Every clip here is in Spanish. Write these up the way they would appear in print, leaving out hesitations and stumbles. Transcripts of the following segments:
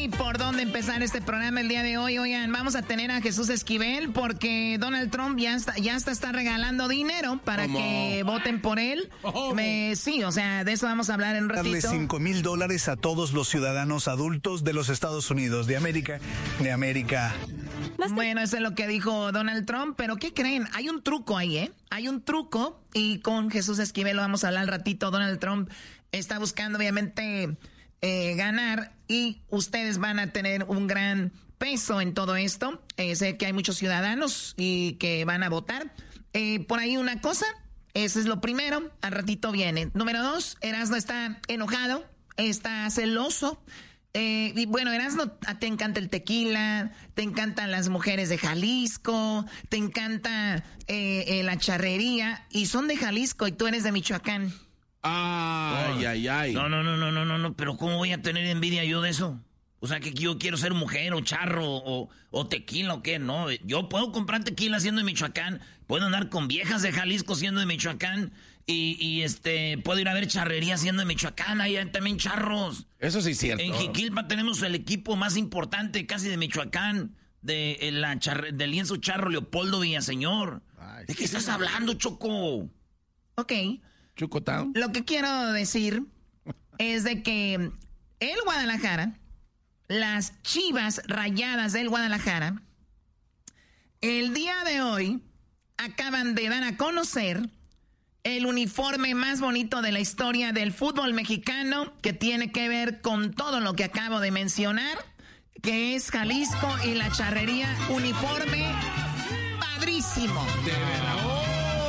ni por dónde empezar este programa el día de hoy. Oigan, vamos a tener a Jesús Esquivel porque Donald Trump ya está regalando dinero para que voten por él. Sí, o sea, de eso vamos a hablar en un ratito. Darle $5,000 a todos los ciudadanos adultos de los Estados Unidos, de América. Bueno, eso es lo que dijo Donald Trump, pero ¿qué creen? Hay un truco ahí, ¿eh? Hay un truco y con Jesús Esquivel lo vamos a hablar al ratito. Donald Trump está buscando, obviamente, ganar y ustedes van a tener un gran peso en todo esto. Sé que hay muchos ciudadanos y que van a votar. Por ahí una cosa, eso es lo primero, al ratito viene. Número 2, Erasmo está enojado, está celoso. Y bueno, Erasmo, te encanta el tequila, te encantan las mujeres de Jalisco, te encanta la charrería, y son de Jalisco y tú eres de Michoacán. Ay. No, pero ¿cómo voy a tener envidia yo de eso? O sea, que yo quiero ser mujer o charro o tequila o qué, no. Yo puedo comprar tequila siendo de Michoacán, puedo andar con viejas de Jalisco siendo de Michoacán y puedo ir a ver charrería siendo de Michoacán, ahí hay también charros. Eso sí es cierto. En Jiquilpa tenemos el equipo más importante casi de Michoacán, del lienzo charro Leopoldo Villaseñor. ¿De qué estás hablando, Choco? Ok. Chocotown. Lo que quiero decir es de que el Guadalajara, las Chivas Rayadas del Guadalajara, el día de hoy acaban de dar a conocer el uniforme más bonito de la historia del fútbol mexicano, que tiene que ver con todo lo que acabo de mencionar, que es Jalisco y la charrería. Uniforme padrísimo. De verdad.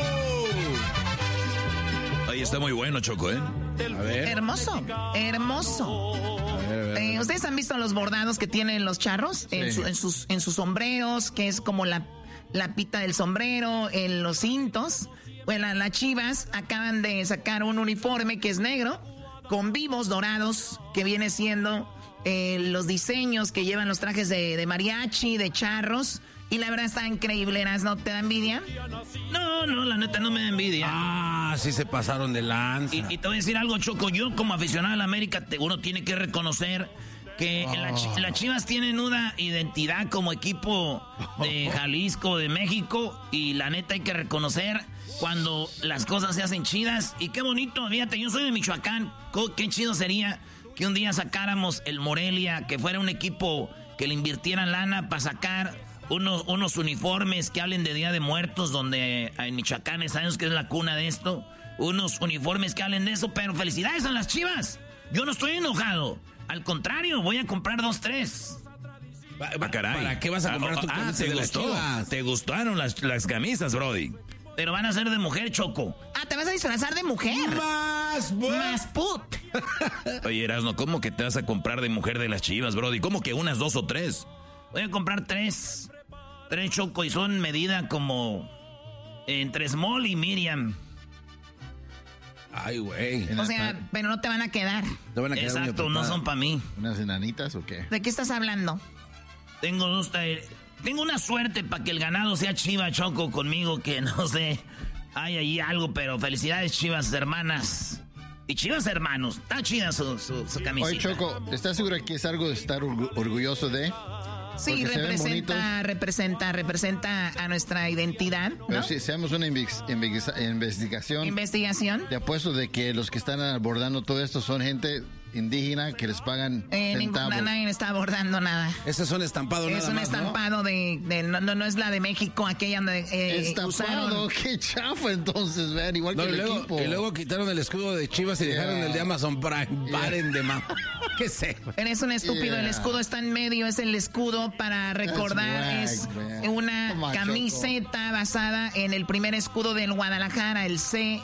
Ahí está muy bueno, Choco, ¿eh? A ver. Hermoso. A ver. ¿Ustedes han visto los bordados que tienen los charros? Sí. En sus sombreros, que es como la pita del sombrero, en los cintos. Bueno, las Chivas acaban de sacar un uniforme que es negro, con vivos dorados, que viene siendo los diseños que llevan los trajes de mariachi, de charros. Y la verdad está increíble, ¿no? ¿Te da envidia? No, la neta no me da envidia. Sí se pasaron de lanza. Y te voy a decir algo, Choco. Yo como aficionado a la América, uno tiene que reconocer que las Chivas tienen una identidad como equipo de Jalisco, de México. Y la neta hay que reconocer cuando las cosas se hacen chidas. Y qué bonito, fíjate, yo soy de Michoacán. Qué chido sería que un día sacáramos el Morelia, que fuera un equipo que le invirtieran lana para sacar unos uniformes que hablen de Día de Muertos, donde en Michoacán sabemos que es la cuna de esto. Unos uniformes que hablen de eso, pero felicidades a las Chivas. Yo no estoy enojado. Al contrario, voy a comprar 2, 3. Caray. ¿Para qué vas a comprar tu camisa de las Chivas? ¿Te gustaron las camisas, Brody? Pero van a ser de mujer, Choco. ¿Te vas a disfrazar de mujer? Más put. Oye, Erasno, ¿cómo que te vas a comprar de mujer de las Chivas, Brody? ¿Cómo que unas 2 o 3? Voy a comprar 3, Choco, y son medida como entre Small y Miriam. Ay, güey. O sea, pero no te van a quedar. Te van a quedar. Exacto, no son para mí. ¿Unas enanitas o qué? ¿De qué estás hablando? Tengo una suerte para que el ganado sea Chiva, Choco, conmigo, que no sé, hay ahí algo, pero felicidades, Chivas hermanas. Y Chivas hermanos, está chida su camiseta. Oye, Choco, ¿estás segura que es algo de estar orgulloso de? Sí, representa a nuestra identidad, ¿no? Pero si hacemos una investigación. ¿Investigación? Te apuesto de que los que están abordando todo esto son gente indígena que les pagan centavos. Nadie está abordando nada. Ese es un estampado nada más, Es un estampado, ¿no? No es la de México, aquella donde estampado, qué chafa entonces, vean, igual que el equipo. Y luego quitaron el escudo de Chivas y dejaron el de Amazon Prime. Paren de más. ¿Qué sé? Eres un estúpido, el escudo está en medio, es el escudo para recordar, es una camiseta basada en el primer escudo del Guadalajara, el C.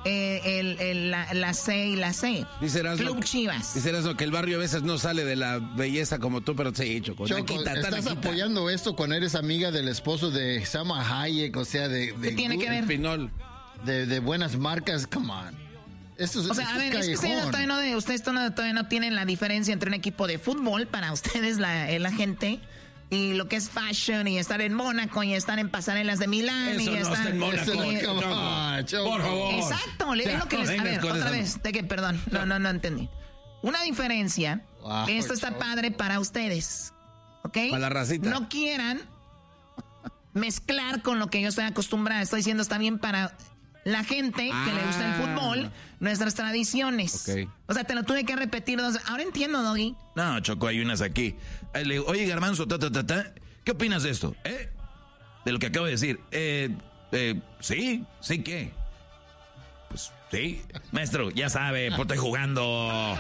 La C y la C. Dice Erasmo, Club Chivas. Dice Erasmo que el barrio a veces no sale de la belleza como tú, pero sí, Choco. ¿Estás apoyando esto cuando eres amiga del esposo de Salma Hayek? O sea, ¿qué tiene que ver? Pinol. De buenas marcas, come on. Es que ustedes todavía no tienen la diferencia entre un equipo de fútbol, para ustedes la gente, y lo que es fashion, y estar en Mónaco, y estar en pasarelas de Milán. Eso y no está en Mónaco. Por favor. Exacto, es lo que les... A ver, otra vez. ¿De qué? Perdón, no entendí. una diferencia. Wow, Esto está padre para ustedes. ¿Ok? Para la racita. No quieran mezclar con lo que yo estoy acostumbrada. Estoy diciendo, está bien para la gente que le gusta el fútbol, nuestras tradiciones. Ok. O sea, te lo tuve que repetir 2 veces. Ahora entiendo, Doggy. No, Choco, hay unas aquí. Le digo, oye, Garbanzo, ¿qué opinas de esto? De lo que acabo de decir. ¿Sí? ¿Sí qué? Pues, sí. Maestro, ya sabe, pues estoy jugando.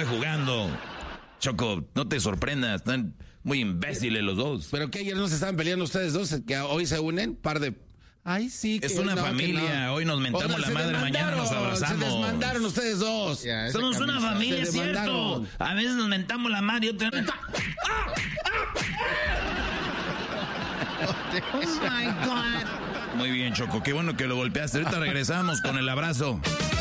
Choco, no te sorprendas, están muy imbéciles los dos. ¿Pero qué? ¿Ayer no se estaban peleando ustedes dos? ¿Que hoy se unen? Par de... Ay, sí. Es una familia, hoy nos mentamos la madre, mañana nos abrazamos. Se desmandaron ustedes dos. Ya, esa Somos una camisa. familia, Se es cierto. demandaron. A veces nos mentamos la madre y otra... Oh my God. Muy bien, Choco, qué bueno que lo golpeaste. Ahorita regresamos con el abrazo.